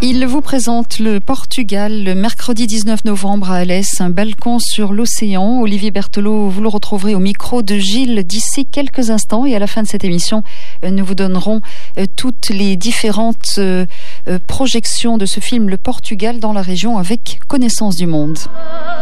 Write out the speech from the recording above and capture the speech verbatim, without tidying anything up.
Il vous présente le Portugal le mercredi dix-neuf novembre à Alès, un balcon sur l'océan. Olivier Berthelot, vous le retrouverez au micro de Gilles d'ici quelques instants et à la fin de cette émission, nous vous donnerons toutes les différentes projections de ce film Le Portugal dans la région avec Connaissance du monde.